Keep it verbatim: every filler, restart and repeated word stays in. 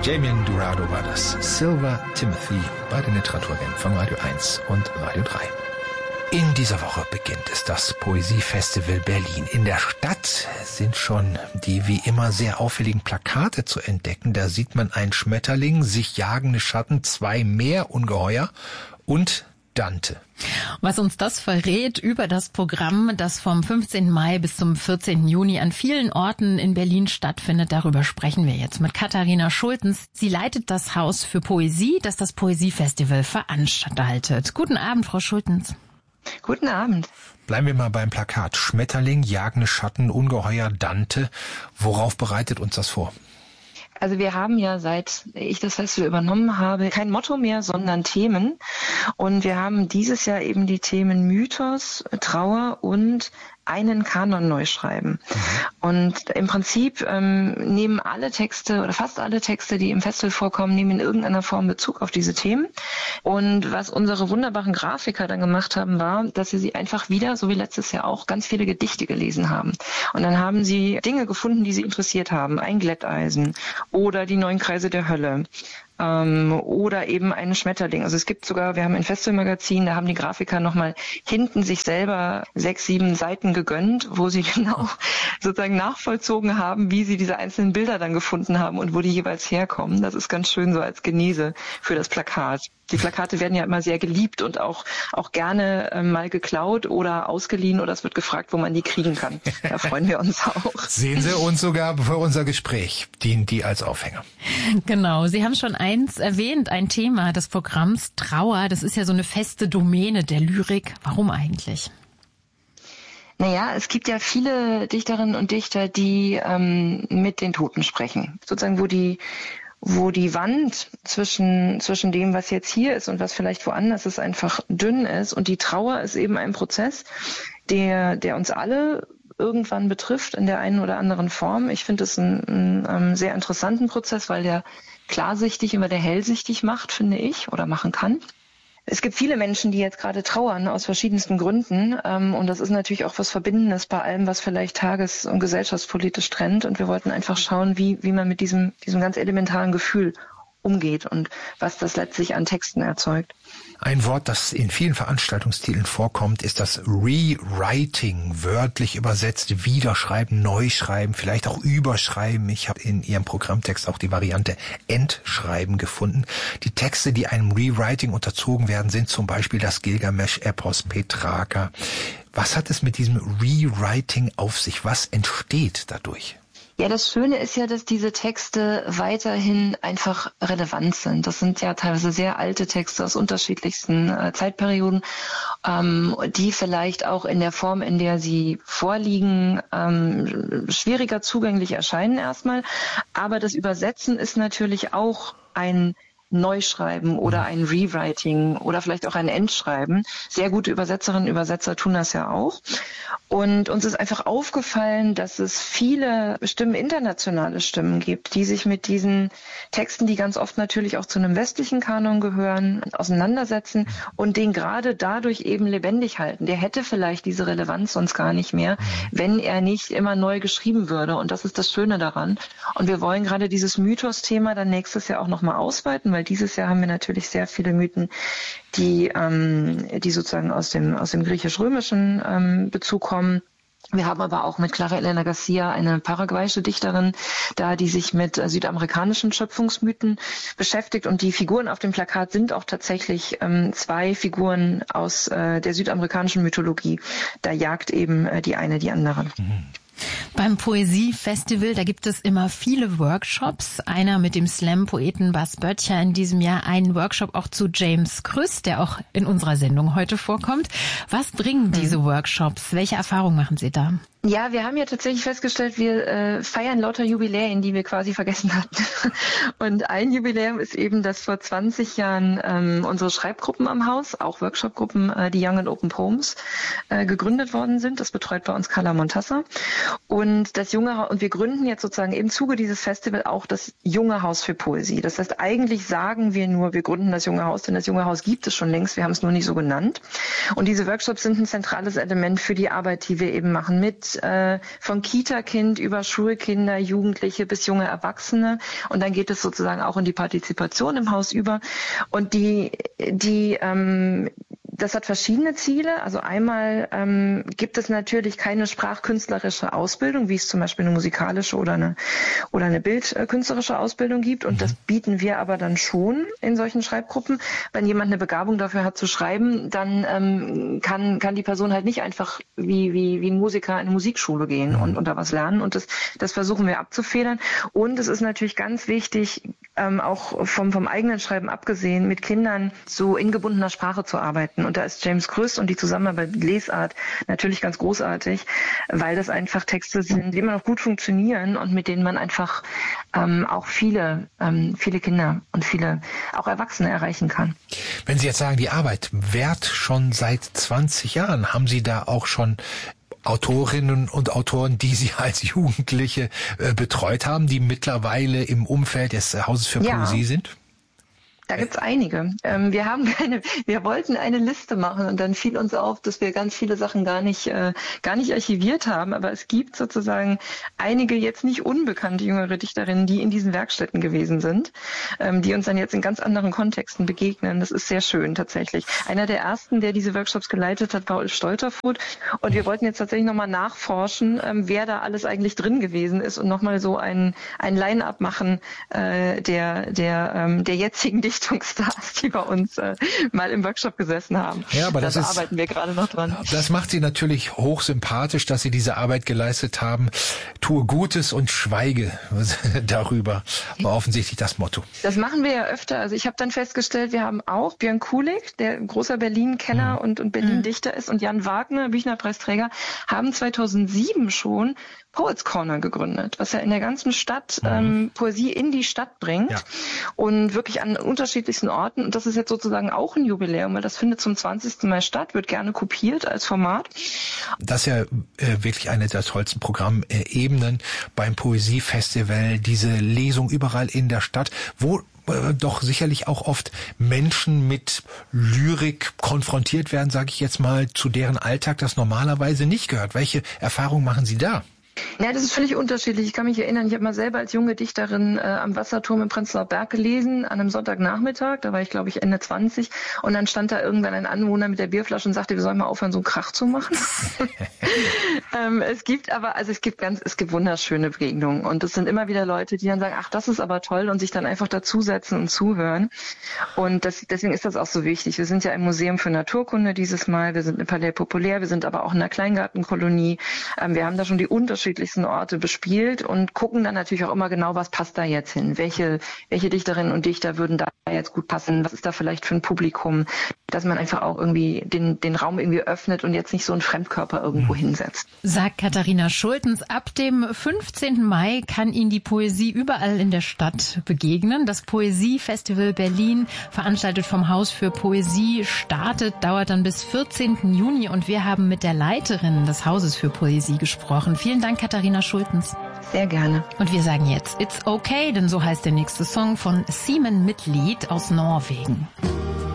Damien Durado war das. Silver Timothy bei den Literaturwellen von Radio eins und Radio drei. In dieser Woche beginnt es das Poesiefestival Berlin. In der Stadt sind schon die wie immer sehr auffälligen Plakate zu entdecken. Da sieht man einen Schmetterling, sich jagende Schatten, zwei Meerungeheuer und Dante. Was uns das verrät über das Programm, das vom fünfzehnten Mai bis zum vierzehnten Juni an vielen Orten in Berlin stattfindet, darüber sprechen wir jetzt mit Katharina Schultens. Sie leitet das Haus für Poesie, das das Poesiefestival veranstaltet. Guten Abend, Frau Schultens. Guten Abend. Bleiben wir mal beim Plakat. Schmetterling, jagende Schatten, Ungeheuer, Dante. Worauf bereitet uns das vor? Also wir haben ja, seit ich das Festival übernommen habe, kein Motto mehr, sondern Themen. Und wir haben dieses Jahr eben die Themen Mythos, Trauer und einen Kanon neu schreiben. Mhm. Und im Prinzip ähm, nehmen alle Texte oder fast alle Texte, die im Festival vorkommen, nehmen in irgendeiner Form Bezug auf diese Themen. Und was unsere wunderbaren Grafiker dann gemacht haben, war, dass sie sie einfach wieder, so wie letztes Jahr auch, ganz viele Gedichte gelesen haben. Und dann haben sie Dinge gefunden, die sie interessiert haben. Ein Glätteisen oder die neun Kreise der Hölle. Oder eben einen Schmetterling. Also es gibt sogar, wir haben ein Festivalmagazin, da haben die Grafiker nochmal hinten sich selber sechs, sieben Seiten gegönnt, wo sie genau sozusagen nachvollzogen haben, wie sie diese einzelnen Bilder dann gefunden haben und wo die jeweils herkommen. Das ist ganz schön so als Genese für das Plakat. Die Plakate werden ja immer sehr geliebt und auch auch gerne äh, mal geklaut oder ausgeliehen oder es wird gefragt, wo man die kriegen kann. Da freuen wir uns auch. Sehen Sie uns sogar für unser Gespräch, dienen die als Aufhänger. Genau, Sie haben schon eins erwähnt, ein Thema des Programms Trauer. Das ist ja so eine feste Domäne der Lyrik. Warum eigentlich? Naja, es gibt ja viele Dichterinnen und Dichter, die ähm, mit den Toten sprechen. Sozusagen, wo die wo die Wand zwischen zwischen dem, was jetzt hier ist und was vielleicht woanders ist, einfach dünn ist. Und die Trauer ist eben ein Prozess, der der uns alle irgendwann betrifft in der einen oder anderen Form. Ich finde es einen, einen, einen sehr interessanten Prozess, weil der klarsichtig immer der hellsichtig macht, finde ich, oder machen kann. Es gibt viele Menschen, die jetzt gerade trauern, aus verschiedensten Gründen. Und das ist natürlich auch was Verbindendes bei allem, was vielleicht tages- und gesellschaftspolitisch trennt. Und wir wollten einfach schauen, wie, wie man mit diesem, diesem ganz elementaren Gefühl umgeht und was das letztlich an Texten erzeugt. Ein Wort, das in vielen Veranstaltungstiteln vorkommt, ist das Rewriting, wörtlich übersetzt, wiederschreiben, neu schreiben, vielleicht auch überschreiben. Ich habe in Ihrem Programmtext auch die Variante Entschreiben gefunden. Die Texte, die einem Rewriting unterzogen werden, sind zum Beispiel das Gilgamesch-Epos Petrarca. Was hat es mit diesem Rewriting auf sich? Was entsteht dadurch? Ja, das Schöne ist ja, dass diese Texte weiterhin einfach relevant sind. Das sind ja teilweise sehr alte Texte aus unterschiedlichsten äh, Zeitperioden, ähm, die vielleicht auch in der Form, in der sie vorliegen, ähm, schwieriger zugänglich erscheinen erstmal. Aber das Übersetzen ist natürlich auch ein Neuschreiben oder ein Rewriting oder vielleicht auch ein Endschreiben. Sehr gute Übersetzerinnen und Übersetzer tun das ja auch. Und uns ist einfach aufgefallen, dass es viele Stimmen, internationale Stimmen gibt, die sich mit diesen Texten, die ganz oft natürlich auch zu einem westlichen Kanon gehören, auseinandersetzen und den gerade dadurch eben lebendig halten. Der hätte vielleicht diese Relevanz sonst gar nicht mehr, wenn er nicht immer neu geschrieben würde. Und das ist das Schöne daran. Und wir wollen gerade dieses Mythos-Thema dann nächstes Jahr auch nochmal ausweiten, weil dieses Jahr haben wir natürlich sehr viele Mythen, die, ähm, die sozusagen aus dem, aus dem griechisch-römischen ähm, Bezug kommen. Wir haben aber auch mit Clara Elena Garcia eine paraguayische Dichterin da, die sich mit äh, südamerikanischen Schöpfungsmythen beschäftigt. Und die Figuren auf dem Plakat sind auch tatsächlich ähm, zwei Figuren aus äh, der südamerikanischen Mythologie. Da jagt eben äh, die eine die andere. Mhm. Beim Poesiefestival, da gibt es immer viele Workshops. Einer mit dem Slam-Poeten Bas Böttcher in diesem Jahr, einen Workshop auch zu James Krüss, der auch in unserer Sendung heute vorkommt. Was bringen diese Workshops? Welche Erfahrungen machen Sie da? Ja, wir haben ja tatsächlich festgestellt, wir äh, feiern lauter Jubiläen, die wir quasi vergessen hatten. Und ein Jubiläum ist eben, dass vor zwanzig Jahren ähm, unsere Schreibgruppen am Haus, auch Workshopgruppen, äh, die Young and Open Poems, äh, gegründet worden sind. Das betreut bei uns Carla Montassa. Und das junge ha- und wir gründen jetzt sozusagen im Zuge dieses Festivals auch das junge Haus für Poesie. Das heißt, eigentlich sagen wir nur, wir gründen das junge Haus, denn das junge Haus gibt es schon längst, wir haben es nur nicht so genannt. Und diese Workshops sind ein zentrales Element für die Arbeit, die wir eben machen mit mit äh, von Kita-Kind über Schulkinder, Jugendliche bis junge Erwachsene. Und dann geht es sozusagen auch in die Partizipation im Haus über. Und die, die ähm, das hat verschiedene Ziele. Also einmal ähm, gibt es natürlich keine sprachkünstlerische Ausbildung, wie es zum Beispiel eine musikalische oder eine oder eine bildkünstlerische Ausbildung gibt. Und das bieten wir aber dann schon in solchen Schreibgruppen. Wenn jemand eine Begabung dafür hat zu schreiben, dann ähm, kann kann die Person halt nicht einfach wie wie wie ein Musiker in eine Musikschule gehen und, und da was lernen. Und das das versuchen wir abzufedern. Und es ist natürlich ganz wichtig, ähm, auch vom vom eigenen Schreiben abgesehen, mit Kindern so in gebundener Sprache zu arbeiten. Und da ist James Krüss und die Zusammenarbeit mit Lesart natürlich ganz großartig, weil das einfach Texte sind, die immer noch gut funktionieren und mit denen man einfach ähm, auch viele, ähm, viele Kinder und viele auch Erwachsene erreichen kann. Wenn Sie jetzt sagen, die Arbeit währt schon seit zwanzig Jahren, haben Sie da auch schon Autorinnen und Autoren, die Sie als Jugendliche äh, betreut haben, die mittlerweile im Umfeld des Hauses für ja. Poesie sind? Da gibt's einige. Ähm, wir haben keine, wir wollten eine Liste machen und dann fiel uns auf, dass wir ganz viele Sachen gar nicht, äh, gar nicht archiviert haben. Aber es gibt sozusagen einige jetzt nicht unbekannte jüngere Dichterinnen, die in diesen Werkstätten gewesen sind, ähm, die uns dann jetzt in ganz anderen Kontexten begegnen. Das ist sehr schön tatsächlich. Einer der ersten, der diese Workshops geleitet hat, war Ulf Stolterfuth. Und wir wollten jetzt tatsächlich nochmal nachforschen, ähm, wer da alles eigentlich drin gewesen ist und nochmal so ein, ein Line-up machen äh, der, der, ähm, der jetzigen Dichter. Stars, die bei uns äh, mal im Workshop gesessen haben. Ja, aber das da ist, arbeiten wir gerade noch dran. Das macht Sie natürlich hochsympathisch, dass Sie diese Arbeit geleistet haben. Tue Gutes und schweige darüber. War offensichtlich das Motto. Das machen wir ja öfter. Also ich habe dann festgestellt, wir haben auch Björn Kulik, der ein großer Berlin-Kenner mhm. und, und Berlin-Dichter ist, und Jan Wagner, Büchner-Preisträger, haben zweitausendsieben schon Poets Corner gegründet, was ja in der ganzen Stadt mhm. ähm, Poesie in die Stadt bringt ja. und wirklich an unterschiedlichsten Orten. Und das ist jetzt sozusagen auch ein Jubiläum, weil das findet zum zwanzigsten Mal statt, wird gerne kopiert als Format. Das ist ja äh, wirklich eine der tollsten Programmebenen beim Poesiefestival, diese Lesung überall in der Stadt, wo äh, doch sicherlich auch oft Menschen mit Lyrik konfrontiert werden, sage ich jetzt mal, zu deren Alltag das normalerweise nicht gehört. Welche Erfahrungen machen Sie da? Ja, das ist völlig unterschiedlich. Ich kann mich erinnern, ich habe mal selber als junge Dichterin äh, am Wasserturm im Prenzlauer Berg gelesen, an einem Sonntagnachmittag, da war ich glaube ich Ende zwanzig, und dann stand da irgendwann ein Anwohner mit der Bierflasche und sagte, wir sollen mal aufhören, so einen Krach zu machen. ähm, es gibt aber, also es gibt ganz, es gibt wunderschöne Begegnungen, und es sind immer wieder Leute, die dann sagen, ach, das ist aber toll, und sich dann einfach dazusetzen und zuhören. Und das, deswegen ist das auch so wichtig. Wir sind ja im Museum für Naturkunde dieses Mal, wir sind im Palais Populär, wir sind aber auch in einer Kleingartenkolonie. Ähm, wir haben da schon die unterschiedlichen Orte bespielt und gucken dann natürlich auch immer genau, was passt da jetzt hin. Welche, welche Dichterinnen und Dichter würden da jetzt gut passen? Was ist da vielleicht für ein Publikum? Dass man einfach auch irgendwie den, den Raum irgendwie öffnet und jetzt nicht so einen Fremdkörper irgendwo hinsetzt. Sagt Katharina Schultens. Ab dem fünfzehnten Mai kann Ihnen die Poesie überall in der Stadt begegnen. Das Poesiefestival Berlin, veranstaltet vom Haus für Poesie, startet, dauert dann bis vierzehnten Juni, und wir haben mit der Leiterin des Hauses für Poesie gesprochen. Vielen Dank, Katharina Schultens. Sehr gerne. Und wir sagen jetzt It's Okay, denn so heißt der nächste Song von Simon Midtlied aus Norwegen.